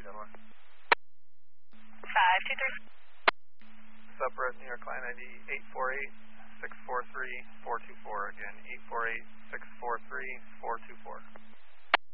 Delaware. 523. Subrest New York line ID 848-643-424. Again, 848-643-424.